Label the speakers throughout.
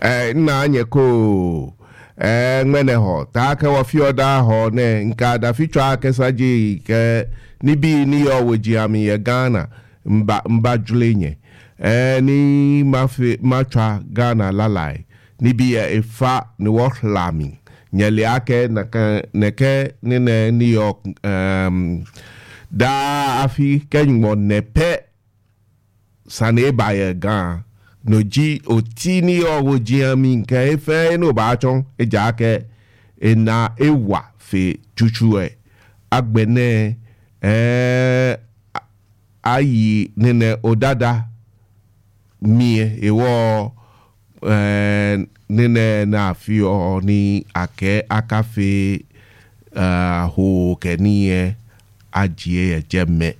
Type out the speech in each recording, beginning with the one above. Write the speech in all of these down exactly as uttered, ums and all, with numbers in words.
Speaker 1: eh na anye ko eh ngmene ho ta ka wa fioda ho ne nka da fitwa kesaji ke ni bi ni yo woji ami ye Ghana mba mba julenye eh ni mafi matwa Ghana lalai ni bi e fa ni wo lami nyele ake na neke ni ne New York um da afi kenyo nepe sane ba ye Ghana no ji otini o woji ami nke efe no ba chon eja ke ena ewa fe chuchu e agbene eh ayi nene odada mie ewo eh nene na fio ni ake akafe uh, ho kenie ajie jeme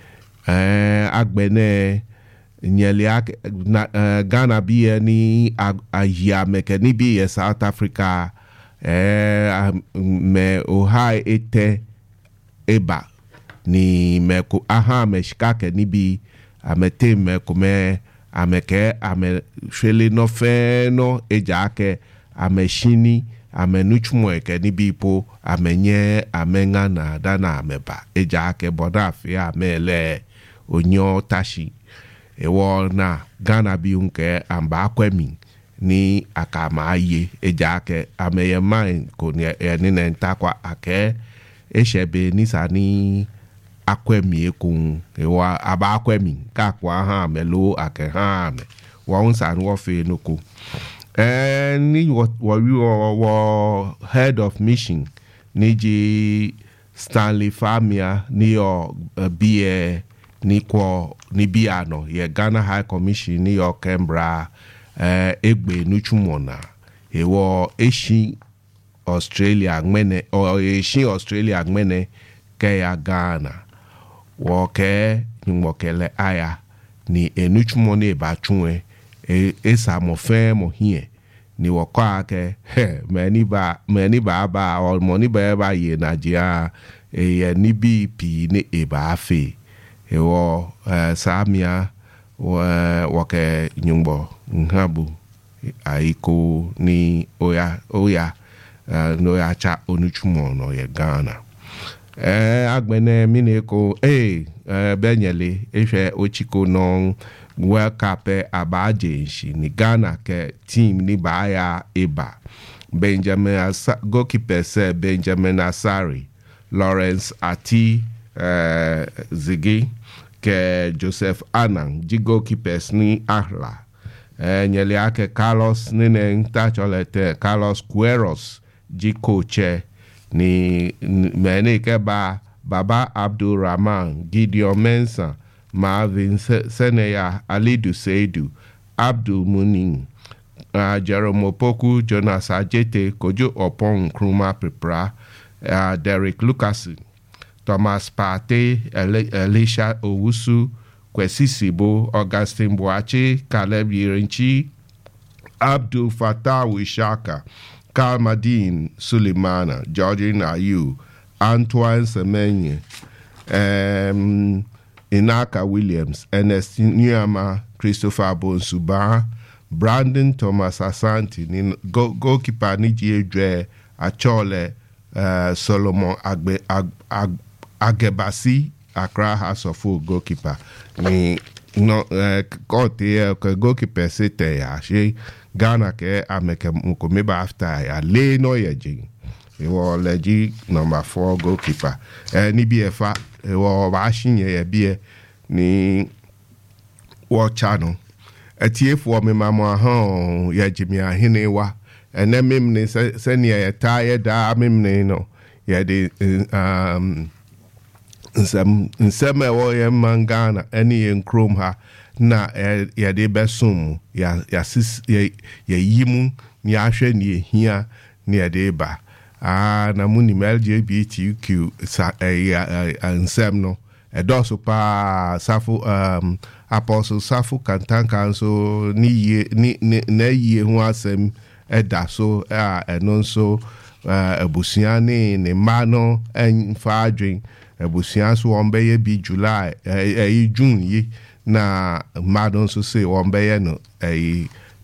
Speaker 1: eh agbene nyeli ake na, uh, Ghana bi ni ayia mekeni bi South Africa eh me ohai ete eba ni meko aha meshikake ni bi amete meko me ameke ame shele no fe no ejake ameshini amenuchmo eke ni bi po amenye amenga na dana ameba ejake boda fe amele onyo tashi ewo na Ghana bi unke amba akwemi ni akama aye ejake ameye mind ko ni eni nentakwa ake eshebe ni sani akwemi ekun ewa aba akwemi kakwa ha melo ake ha me wa unsa no fe noko eh ni what we were head of mission ni ji Stanley Famia ni o uh, bie ni kwa ni biano ye Ghana High Commission ni yo Canberra eh egbe nuchumona ewo eshi Australia ngmene o eshi Australia ngmene ke ya Ghana wo ke nyumokele aya ni enuchumona e ba chunwe e esa mo fe mo hie ni wo kwa ke he meni ba meni ba ba o money ba ba ye Nigeria e ni B P ni e ba fe ewo uh, samia wa wake nyumbo nhabu aiko ni oya oya uh, no ya cha onuchumo no ye Ghana eh agbene mineko eh uh, benyele ehwe ochiko no World Cup abaje shi ni Ghana ke team ni baya eba Benjamin Asa, goalkeeper se Benjamin Asari, Lawrence Ati uh, Zigi ke Joseph Anang ji goalkeepers ni Ahla eh nyele ake Carlos nene ntacholete Carlos Queiroz ji coache ni mene ke ba Baba Abdul Rahman, Gideon Mensah, Marvin Seneya, Alidu Seidu, Abdul Munin, uh, Jerome Opoku, Jonas Ajete, Kojo Opon Nkrumah Prepra, uh, Derek Lucasen, Thomas Partey, Elisha Owusu, Kwesi Sibo, Augustine Boache, Caleb Yirinchi, Abdul Fattah Wishaka, Kalmadin Sulemana, Georgine Ayew, Antoine Semenye, um, Inaka Williams, Ernest Nyama, Christopher Bonsuba, Brandon Thomas Asante, go, goalkeeper Niji Edre, Achole, uh, Solomon Agbe, Ag, Ag, Agebasi, Accra House of Folk goalkeeper. Ni no uh, kote uh, goalkeeper sete ya she Ghana ke ameke mkomeba after ya le no yeji. Ewo leji number four goalkeeper. Eh ni B F A ewo ba shinye ye bie ni wo channel. Etie fo me mama han ya Jimmy ahene wa. Ene mem ne se ne ya ta ye da mem ne no. Ya de um nsem nsem ewo ye mangana eni ye nkrom ha na ya de besum ya ya sis ya yimu ni ahwe ni ehia ni ya de ba ah na muni L G B T Q sa eh nsem no edoso pa safu um apostle safu kantanka so ni ye ni na ye hu asem eda so ah eno so abusia ni ne mano en fa adwen abusia so ombeye bi July eh June yi na madon so say ombeye no eh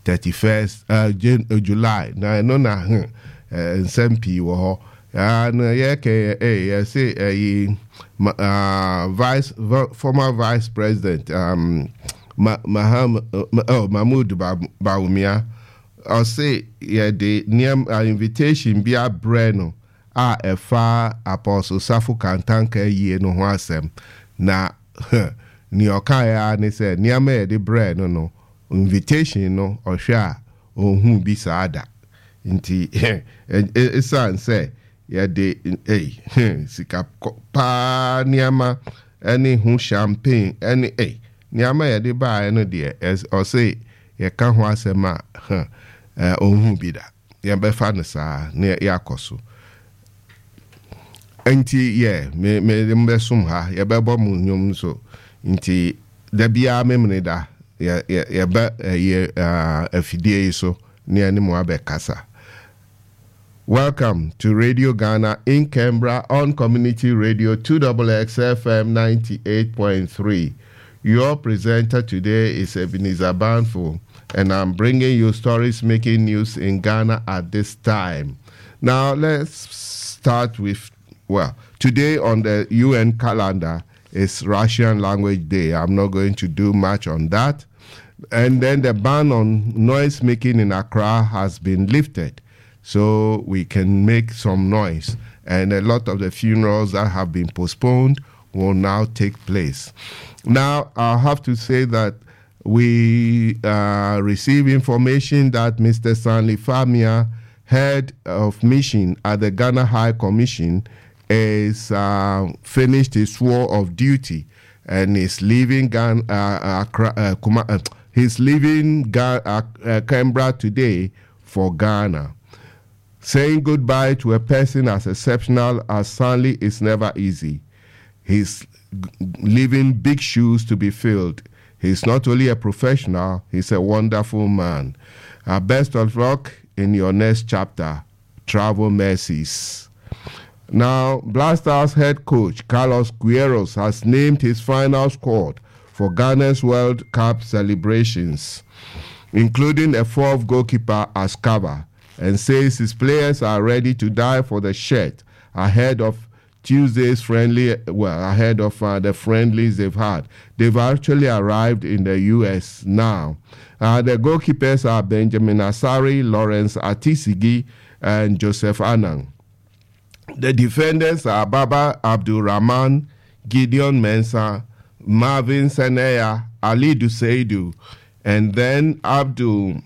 Speaker 1: thirty-first uh, June, uh, July. Na no na nsɛm pii wɔ hɔ. And yɛkɛ yɛsɛ ɛyi vice former vice president um, Maham oh Mahmoud Bawumia ɔsɛ yɛde nneɛma invitation bi abrɛ no a ɛfa Apostle Safo Kantanka yie no ho asɛm na ni ɔkaeɛ a ne sɛ nneɛma yɛde brɛ no no invitation no ɔhwɛ a ɔhu bi saa da nti ɛsiane sɛ yɛde ɛy sika paa nneɛma ɛne ho champagne ɛne ɛy nneɛma yɛde baeɛ no deɛ ɔsɛ yɛka ho asɛm a ɔhu bi da yɛbɛfa no saa na yɛakɔ so nti yɛ me me mbɛsom ha yɛbɛbɔ mu nnwom so nti da biara memene da yɛbɛ yɛ afidie yi so ne ɛne mu abɛkasa. Welcome to Radio Ghana in Canberra on Community Radio two X X F M ninety-eight point three. Your presenter today is Ebenezer Banfo, and I'm bringing you stories making news in Ghana at this time. Now let's start with, well, today on the U N calendar is Russian Language Day. I'm not going to do much on that. And then the ban on noise making in Accra has been lifted, so we can make some noise. And a lot of the funerals that have been postponed will now take place. Now, I have to say that we uh, receive information that Mister Stanley Famia, head of mission at the Ghana High Commission, is uh, finished his tour of duty and is leaving Ghana. Uh, uh, uh, Kuma, uh, he's leaving Ga- uh, uh, Canberra today for Ghana. Saying goodbye to a person as exceptional as Stanley is never easy. He's leaving big shoes to be filled. He's not only a professional, he's a wonderful man. Uh, best of luck in your next chapter. Travel mercies. Now, Black Stars head coach Carlos Queiroz has named his final squad for Ghana's World Cup celebrations, including a fourth goalkeeper as cover, and says his players are ready to die for the shirt ahead of Tuesday's friendly, well, ahead of uh, the friendlies they've had. They've actually arrived in the U S now. Uh, the goalkeepers are Benjamin Asari, Lawrence Atisigi, and Joseph Anang. The defenders are Baba Abdul Rahman, Gideon Mensah, Marvin Seneya, Ali Duseidu, and then Abdul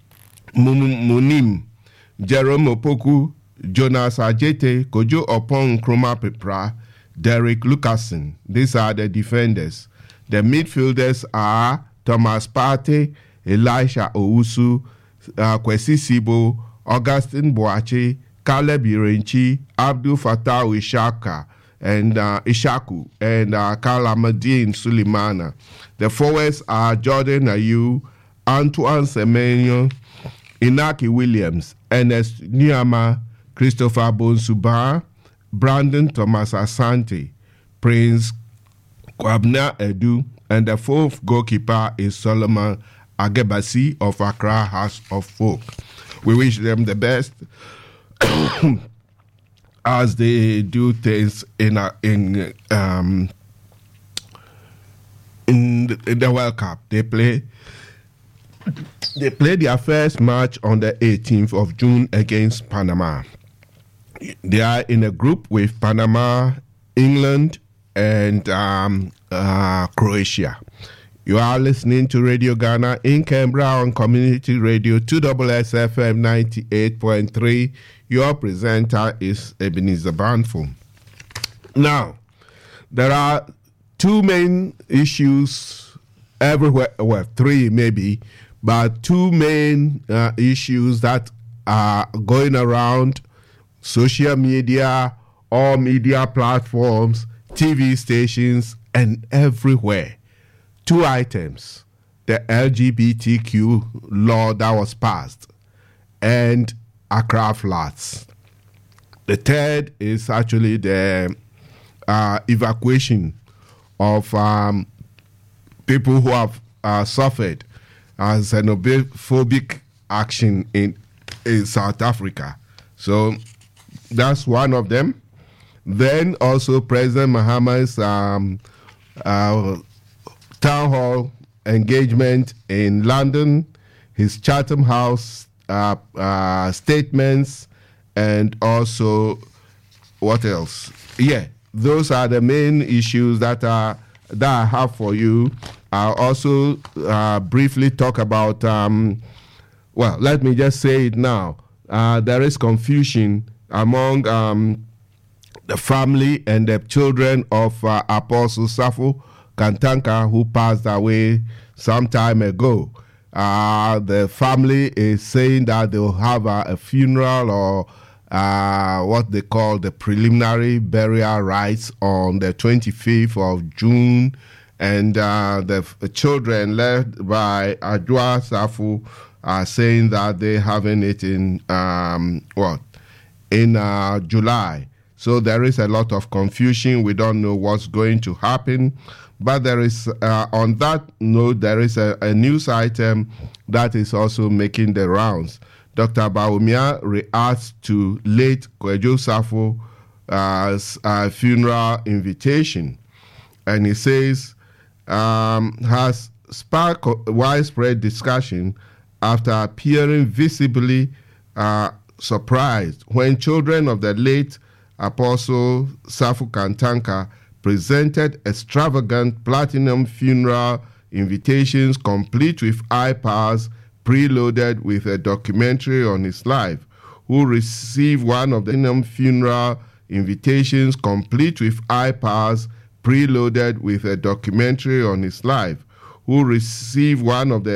Speaker 1: Munim, Jerome Opoku, Jonas Ajete, Kojo Opon Nkrumah Pepra, Derek Lucasen. These are the defenders. The midfielders are Thomas Partey, Elisha Owusu, uh, Kwesi Sibo, Augustine Boache, Caleb Irenchi, Abdul Fattah Ishaka, and uh, Ishaku, and uh, Kalamadine Sulimana. The forwards are Jordan Ayew, Antoine Semenyo, Inaki Williams, Ernest Nyama, Christopher Bonsuba, Brandon Thomas Asante, Prince Kwabna Edu, and the fourth goalkeeper is Solomon Agebasi of Accra House of Folk. We wish them the best as they do things in a, in um in the, in the World Cup. They play they play their first match on the eighteenth of June against Panama. They are in a group with Panama, England, and um, uh, Croatia. You are listening to Radio Ghana in Canberra on Community Radio two X X F M ninety-eight point three. Your presenter is Ebenezer Banfo. Now, there are two main issues everywhere, well, three maybe, but two main uh, issues that are going around social media, all media platforms, T V stations, and everywhere. Two items: the L G B T Q law that was passed and Accra floods. The third is actually the uh, evacuation of um, people who have uh, suffered uh, xenophobic action in, in South Africa. So that's one of them. Then also President Mahama's um, uh, town hall engagement in London, his Chatham House uh, uh, statements, and also what else? Yeah, those are the main issues that are that I have for you. I'll also uh, briefly talk about. Um, well, let me just say it now. Uh, there is confusion among um, the family and the children of uh, Apostle Safo Kantanka, who passed away some time ago. Uh, the family is saying that they will have a, a funeral or uh, what they call the preliminary burial rites on the twenty-fifth of June. And uh, the f- children led by Ajua Safo are saying that they're having it in, um, what, in uh, July. So there is a lot of confusion. We don't know what's going to happen. But there is, uh, on that note, there is a, a news item that is also making the rounds. Doctor Bawumia reacts to late Kwejo Safo's uh, funeral invitation. And he says, um, has sparked widespread discussion after appearing visibly uh, surprised when children of the late Apostle Safo Kantanka presented extravagant platinum funeral invitations complete with iPads preloaded with a documentary on his life, who received one of the platinum funeral invitations complete with iPads preloaded with a documentary on his life, who received one of the